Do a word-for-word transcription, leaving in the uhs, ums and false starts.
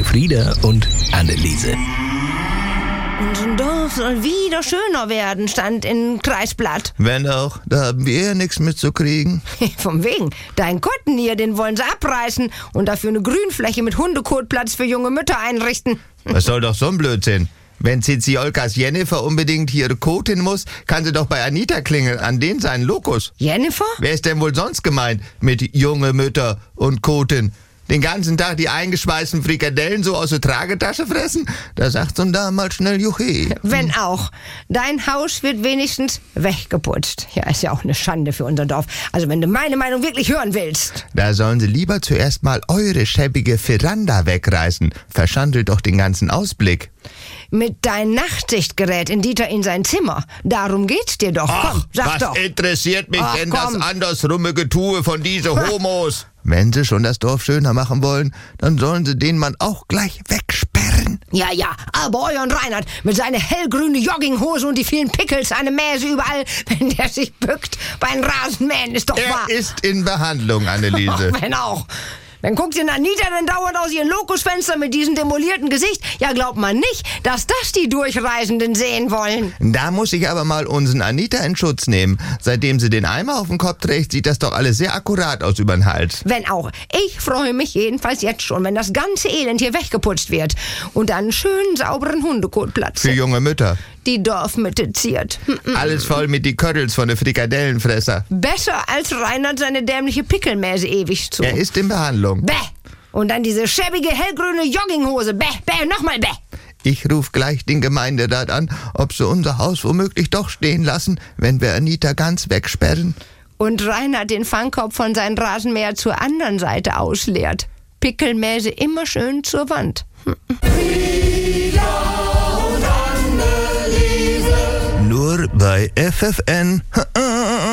Frieda und Anneliese. Unser Dorf soll wieder schöner werden, stand im Kreisblatt. Wenn auch, da haben wir ja nichts mitzukriegen. Von wegen. Dein Kotten hier, den wollen sie abreißen und dafür eine Grünfläche mit Hundekotplatz für junge Mütter einrichten. Was soll doch so ein Blödsinn? Wenn Ziziolkas Jennifer unbedingt hier koten muss, kann sie doch bei Anita klingeln, an den seinen Lokus. Jennifer? Wer ist denn wohl sonst gemeint mit junge Mütter und Koten? Den ganzen Tag die eingeschweißten Frikadellen so aus der Tragetasche fressen? Da sagt so ein Dame mal schnell Juche. Wenn auch. Dein Haus wird wenigstens weggeputzt. Ja, ist ja auch eine Schande für unser Dorf. Also wenn du meine Meinung wirklich hören willst. Da sollen sie lieber zuerst mal eure schäbige Veranda wegreißen. Verschandelt doch den ganzen Ausblick. Mit deinem Nachtsichtgerät in Dieter in sein Zimmer. Darum geht's dir doch. Ach, komm, sag was doch. interessiert mich Ach, denn komm. das andersrumme Getue von diesen Homos? Wenn sie schon das Dorf schöner machen wollen, dann sollen sie den Mann auch gleich wegsperren. Ja, ja, aber euren Reinhard mit seiner hellgrüne Jogginghose und die vielen Pickels, eine Mäse überall, wenn der sich bückt beim Rasenmähen, ist doch wahr. Er ist in Behandlung, Anneliese. Ach, wenn auch. Dann guckt ihr Anita dann dauernd aus ihrem Lokusfenster mit diesem demolierten Gesicht. Ja, glaubt man nicht, dass das die Durchreisenden sehen wollen. Da muss ich aber mal unseren Anita in Schutz nehmen. Seitdem sie den Eimer auf dem Kopf trägt, sieht das doch alles sehr akkurat aus übern Hals. Wenn auch. Ich freue mich jedenfalls jetzt schon, wenn das ganze Elend hier weggeputzt wird. Und dann einen schönen, sauberen Hundekotplatz. Für junge Mütter. Die Dorfmitte ziert. Hm. Alles voll mit die Köttels von den Frikadellenfresser. Besser als Reinhard seine dämliche Pickelmäse ewig zu. Er ist in Behandlung. Bäh! Und dann diese schäbige hellgrüne Jogginghose. Bäh, bäh, nochmal bäh! Ich ruf gleich den Gemeinderat an, ob sie unser Haus womöglich doch stehen lassen, wenn wir Anita ganz wegsperren. Und Reinhard den Fangkorb von seinem Rasenmäher zur anderen Seite ausleert. Pickelmäse immer schön zur Wand. Hm. Nur bei F F N